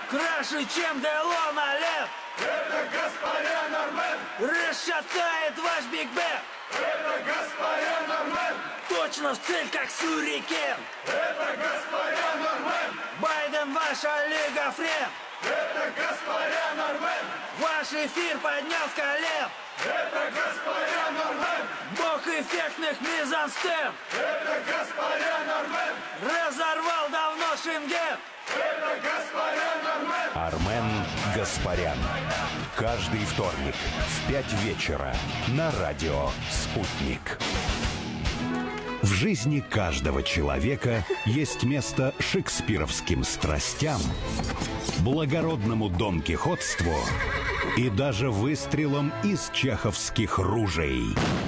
Краше, чем Делон Олег. Это господин Армен. Расшатает ваш Биг Бен. Это господин Армен. Точно в цель, как сюрикен. Это господин Армен. Байден ваша лига френ. Это господин Армен. Ваш эфир поднял с колен. Это господин Армен. Бог эффектных мизансцен. Это господин Армен. Разорвал давно Шенген. Это господин Армен. Армен Гаспарян. Каждый вторник в 5 вечера на радио «Спутник». В жизни каждого человека есть место шекспировским страстям, благородному донкихотству и даже выстрелам из чеховских ружей.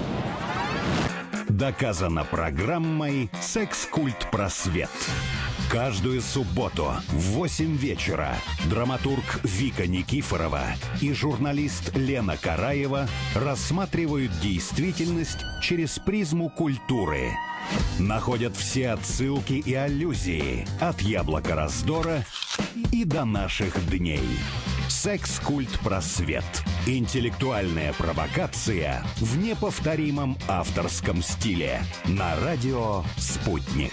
Доказано программой «Секс-культ просвет». Каждую субботу в 8 вечера драматург Вика Никифорова и журналист Лена Караева рассматривают действительность через призму культуры. Находят все отсылки и аллюзии от «Яблока раздора» и до наших дней. «Секс-культ просвет». Интеллектуальная провокация в неповторимом авторском стиле. На радио «Спутник».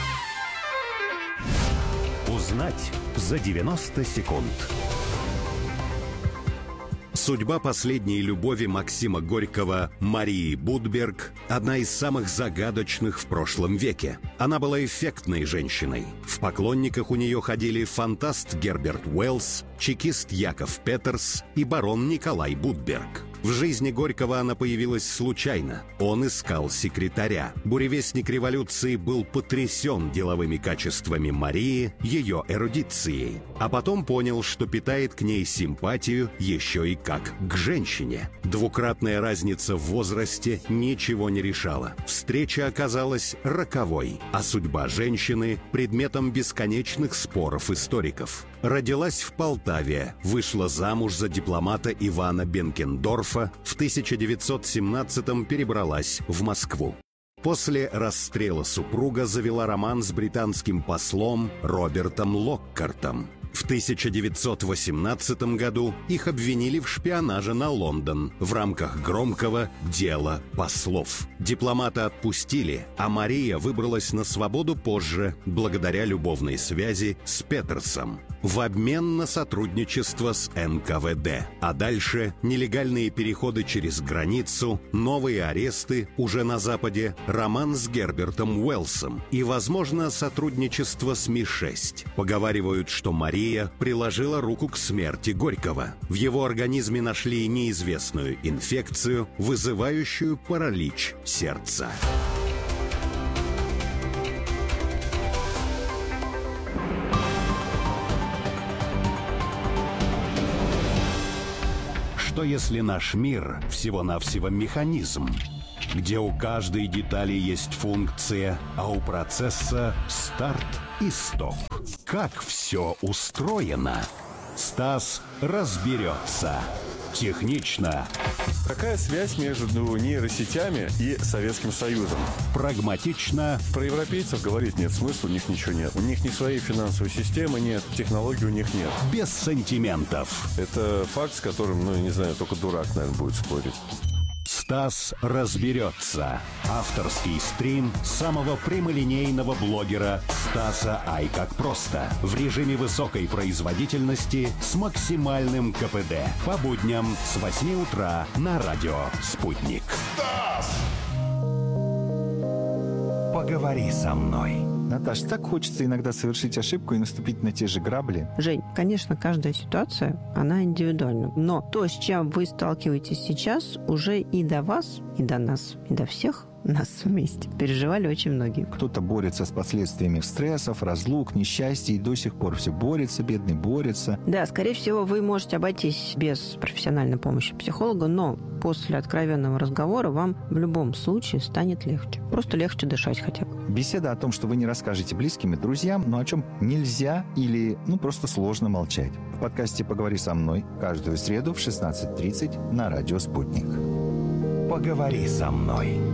Узнать за 90 секунд. Судьба последней любови Максима Горького, Марии Будберг, одна из самых загадочных в прошлом веке. Она была эффектной женщиной. В поклонниках у нее ходили фантаст Герберт Уэллс, чекист Яков Петерс и барон Николай Будберг. В жизни Горького она появилась случайно. Он искал секретаря. Буревестник революции был потрясен деловыми качествами Марии, ее эрудицией. А потом понял, что питает к ней симпатию еще и как к женщине. Двукратная разница в возрасте ничего не решала. Встреча оказалась роковой, а судьба женщины – предметом бесконечных споров историков. Родилась в Полтаве, вышла замуж за дипломата Ивана Бенкендорфа, в 1917-м перебралась в Москву. После расстрела супруга завела роман с британским послом Робертом Локкартом. В 1918 году их обвинили в шпионаже на Лондон в рамках громкого «Дела послов». Дипломата отпустили, а Мария выбралась на свободу позже, благодаря любовной связи с Петерсом, в обмен на сотрудничество с НКВД. А дальше нелегальные переходы через границу, новые аресты уже на Западе, роман с Гербертом Уэллсом и, возможно, сотрудничество с Ми-6. Поговаривают, что Мария приложила руку к смерти Горького. В его организме нашли неизвестную инфекцию, вызывающую паралич сердца. Что если наш мир всего-навсего механизм, где у каждой детали есть функция, а у процесса старт и стоп? Как все устроено? Стас разберется. Технично. Какая связь между нейросетями и Советским Союзом? Прагматично. Про европейцев говорить нет смысла, у них ничего нет. У них ни своей финансовой системы нет, технологий у них нет. Без сантиментов. Это факт, с которым, не знаю, только дурак, наверное, будет спорить. Стас разберется. Авторский стрим самого прямолинейного блогера Стаса Ай как просто. В режиме высокой производительности с максимальным КПД. По будням с 8 утра на радио «Спутник». Стас! Поговори со мной. Наташ, так хочется иногда совершить ошибку и наступить на те же грабли. Жень, конечно, каждая ситуация, она индивидуальна. Но то, с чем вы сталкиваетесь сейчас, уже и до вас, и до нас, и до всех нас вместе переживали очень многие. Кто-то борется с последствиями стрессов, разлук, несчастья, и до сих пор все борется, бедный борется. Да, скорее всего, вы можете обойтись без профессиональной помощи психолога, но после откровенного разговора вам в любом случае станет легче. Просто легче дышать хотя бы. Беседа о том, что вы не расскажете близким и друзьям, но о чем нельзя или просто сложно молчать. В подкасте «Поговори со мной» каждую среду в 16:30 на радио «Спутник». Поговори со мной.